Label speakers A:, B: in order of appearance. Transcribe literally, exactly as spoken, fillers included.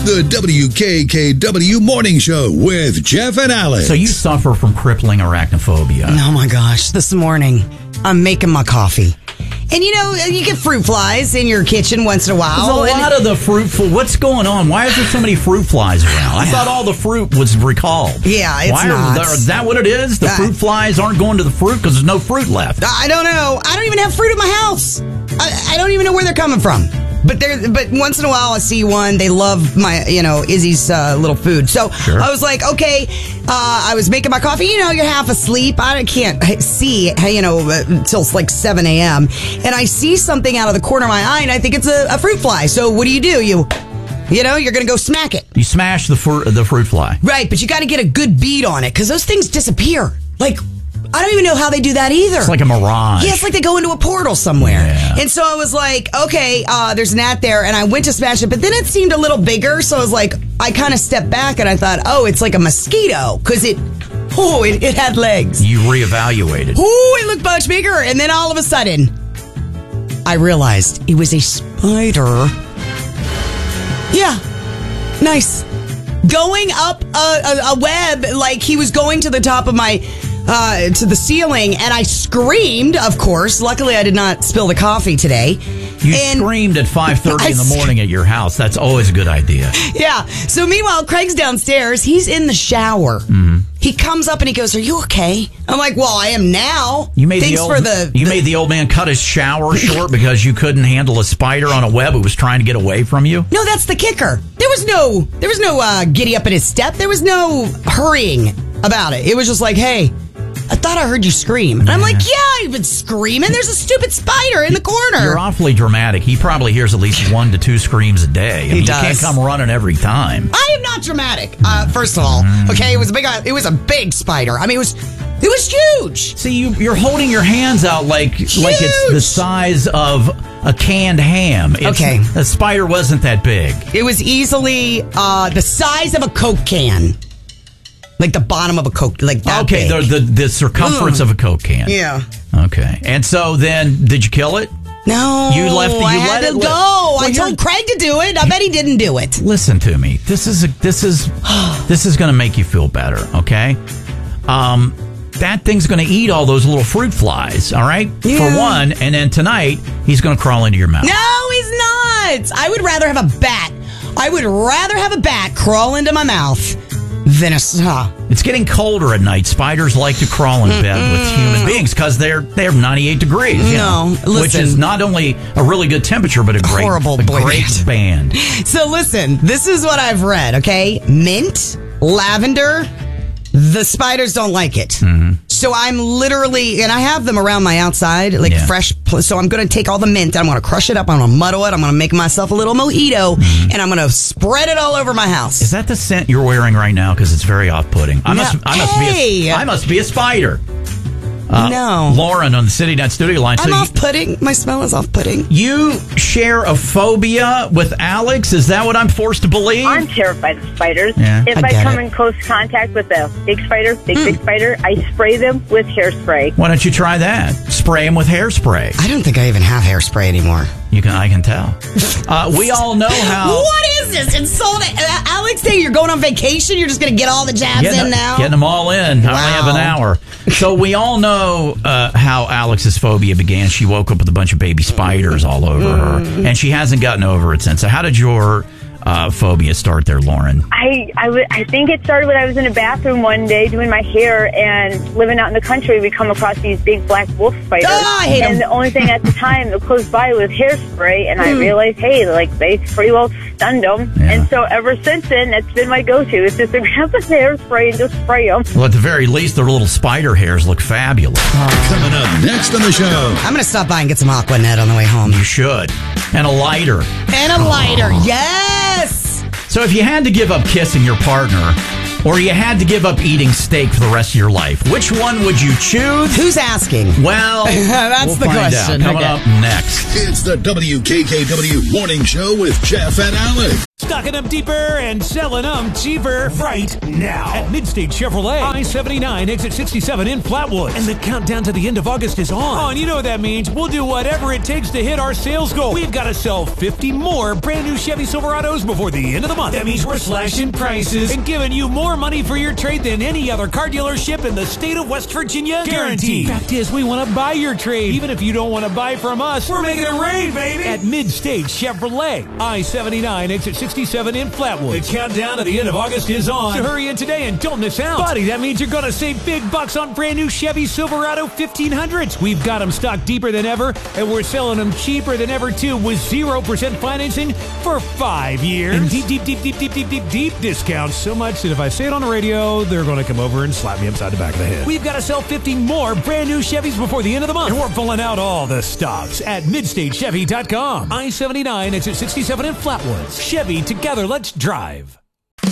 A: The W K K W Morning Show with Jeff and Alex.
B: So you suffer from crippling arachnophobia.
C: Oh my gosh, this morning I'm making my coffee. And you know, you get fruit flies in your kitchen once in a while.
B: There's a lot of the fruit fl- What's going on? Why is there so many fruit flies around? I thought all the fruit was recalled.
C: Yeah, it's
B: Why
C: not.
B: Are, is that what it is? The
C: Uh,
B: fruit flies aren't going to the fruit because there's no fruit left.
C: I don't know. I don't even have fruit at my house. I, I don't even know where they're coming from. But they're, but once in a while I see one. They love my, you know, Izzy's uh, little food. So
B: Sure.
C: I was like, okay, uh, I was making my coffee. You know, you're half asleep. I can't see, you know, until like seven a.m. And I see something out of the corner of my eye, and I think it's a, a fruit fly. So what do you do? You, you know, you're going to go smack it.
B: You smash the fr- the fruit fly.
C: Right, but you got to get a good beat on it because those things disappear. Like, I don't even know how they do that either.
B: It's like a mirage.
C: Yeah, it's like they go into a portal somewhere.
B: Yeah.
C: And so I was like, okay, uh, there's an gnat there, and I went to smash it, but then it seemed a little bigger, so I was like, I kind of stepped back, and I thought, oh, it's like a mosquito, because it, oh, it, it had legs.
B: You reevaluated.
C: Oh, it looked much bigger, and then all of a sudden, I realized it was a spider. Yeah, nice. Going up a, a, a web like he was going to the top of my... Uh, to the ceiling, and I screamed, of course. Luckily, I did not spill the coffee today.
B: You
C: and
B: screamed at five thirty
C: I
B: in the morning at your house. That's always a good idea.
C: Yeah. So meanwhile, Craig's downstairs. He's in the shower.
B: Mm-hmm.
C: He comes up and he goes, "Are you okay?" I'm like, "Well, I am now."
B: You made
C: Thanks
B: the old,
C: for the.
B: You
C: the,
B: made the old man cut his shower short because you couldn't handle a spider on a web who was trying to get away from you.
C: No, that's the kicker. There was no. There was no uh, giddy up in his step. There was no hurrying about it. It was just like, "Hey, I thought I heard you scream." And I'm like, yeah, I've been screaming. There's a stupid spider in the corner.
B: You're awfully dramatic. He probably hears at least one to two screams a day. I
C: He
B: mean,
C: does.
B: You can't come running every time.
C: I am not dramatic. Uh, first of all, okay, it was a big. It was a big spider. I mean, it was. It was huge.
B: See, you, you're holding your hands out like like it's the size of a canned ham. It's,
C: Okay.
B: The spider wasn't that big.
C: It was easily uh, the size of a Coke can. Like the bottom of a Coke, like that
B: Okay,
C: big.
B: the, the the circumference
C: Mm.
B: of a Coke can.
C: Yeah.
B: Okay, and so then, did you kill it?
C: No.
B: You left- you
C: I
B: let
C: had
B: it
C: to
B: li-
C: go.
B: Well,
C: I
B: you're-
C: told Craig to do it. I bet he didn't do it.
B: Listen to me. This is a, this is this is going to make you feel better. Okay. Um, that thing's going to eat all those little fruit flies. All right.
C: Yeah.
B: For one, and then tonight he's going to crawl into your mouth.
C: No, he's not. I would rather have a bat. I would rather have a bat crawl into my mouth than a. Uh,
B: It's getting colder at night. Spiders like to crawl in bed with human beings because they're they're ninety-eight degrees. you
C: No,
B: know, which
C: listen.
B: is not only a really good temperature, but a great
C: Horrible
B: a
C: boy
B: great band.
C: So listen, this is what I've read, okay? Mint, lavender, the spiders don't like it.
B: Mm-hmm.
C: So I'm literally, and I have them around my outside, like
B: Yeah.
C: fresh. pl- So I'm going to take all the mint, I'm going to crush it up, I'm going to muddle it, I'm going to make myself a little mojito, and I'm going to spread it all over my house.
B: Is that the scent you're wearing right now? Because it's very off-putting. I
C: No.
B: must I must be
C: Hey!
B: a, I must be a spider. Uh,
C: No.
B: Lauren on the City Net Studio line.
C: I'm
B: so
C: off-putting. My smell is off-putting.
B: you, you share a phobia with Alex? Is that what I'm forced to believe?
D: I'm terrified of spiders.
B: Yeah.
D: If
C: I
D: I,
C: get
D: come
C: it.
D: in close contact with a big spider, big, big spider, I spray them with hairspray.
B: Why don't you try that? Spray him with hairspray.
C: I don't think I even have hairspray anymore.
B: You can, I can tell. Uh, we all know how.
C: What is this? Insult uh, Alex Day, you're going on vacation? You're just going to get all the jabs
B: Getting,
C: in now?
B: getting them all in. I only have an
C: Wow.
B: hour. So we all know uh, how Alex's phobia began. She woke up with a bunch of baby spiders all over her, and she hasn't gotten over it since. So how did your uh, phobia start there, Lauren?
D: I, I, w- I think it started when I was in a bathroom one day doing my hair and living out in the country. We come across these big black wolf spiders.
C: Ah, I hate
D: and
C: 'em.
D: the only thing at the time that close by was hairspray. And I realized, hey, like they pretty well stunned them.
B: Yeah.
D: And so ever since then, that's been my go-to. It's just to grab the hairspray and just spray them.
B: Well, at the very least, their little spider hairs look fabulous.
A: Coming up next on the show.
C: I'm going to stop by and get some Aquanet on the way home.
B: You should. And a lighter.
C: And a lighter. Yes!
B: So if you had to give up kissing your partner, or you had to give up eating steak for the rest of your life, which one would you choose?
C: Who's asking?
B: Well,
C: That's
B: we'll
C: the
B: find
C: question.
B: out. Coming
C: Okay.
B: up next.
A: It's the W K K W Morning Show with Jeff and Alex.
E: Stocking them deeper and selling them cheaper right now at Midstate Chevrolet, I seventy-nine, exit sixty-seven in Flatwoods. And the countdown to the end of August is on. Oh, and you know what that means. We'll do whatever it takes to hit our sales goal. We've got to sell fifty more brand new Chevy Silverados before the end of the month. That means we're slashing prices and giving you more money for your trade than any other car dealership in the state of West Virginia. Guaranteed. Fact is, we want to buy your trade. Even if you don't want to buy from us, we're making it rain, baby. At Midstate Chevrolet, I seventy-nine, exit sixty-seven in Flatwood. The countdown to the end of August is on. So hurry in today and don't miss out. Buddy, that means you're going to save big bucks on brand new Chevy Silverado fifteen hundreds. We've got them stocked deeper than ever, and we're selling them cheaper than ever, too, with zero percent financing for five years. And deep, deep, deep, deep, deep, deep, deep, deep discounts. So much that if I say it on the radio, they're going to come over and slap me upside the back of the head. We've got to sell fifty more brand new Chevys before the end of the month. And we're pulling out all the stops at Midstate Chevy dot com. I seventy-nine, exit sixty-seven in Flatwoods. Chevy, together, let's drive.